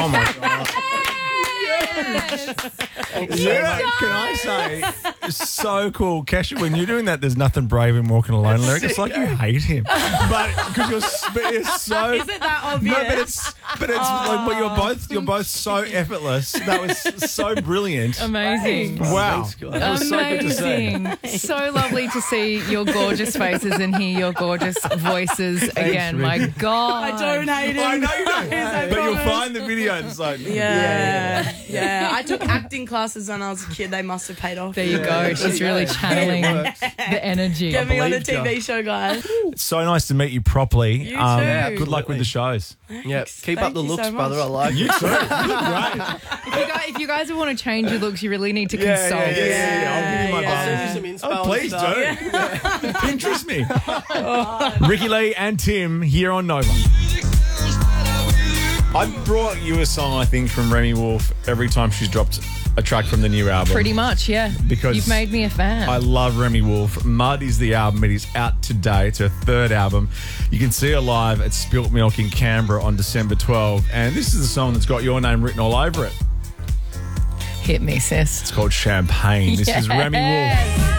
Oh, my God. Yeah, can I say, it's so cool. Kesha, when you're doing that, there's nothing brave in walking alone lyric. It's like you hate him. But because you're so... Is it that obvious? No, but it's like, but you're both so effortless. That was so brilliant. Amazing. Wow. Thanks, guys. That was so good to see. Amazing. So lovely to see your gorgeous faces and hear your gorgeous voices again. My God. I don't hate him. I know you don't, I but you'll promise. find the video. It's like, Yeah. I took acting classes when I was a kid. They must have paid off. There you go. She's really channeling the energy. Get me on a believed TV show, guys. It's so nice to meet you properly. You too. Good luck with the shows. Yeah, keep up Thank the you looks, so brother. much. I like You it. too. You look great. If you guys want to change your looks, you really need to consult. I'll give you my I'll send you bum. some inspo Oh, and please stuff. do. Pinterest me. Ricky Lee and Tim here on Nova. I brought you a song, I think, from Remy Wolf every time she's dropped a track from the new album. Pretty much, yeah. Because you've made me a fan. I love Remy Wolf. Mud is the album. It is out today. It's her third album. You can see her live at Spilt Milk in Canberra on December 12. And this is the song that's got your name written all over it. Hit me, sis. It's called Champagne. This is Remy Wolf.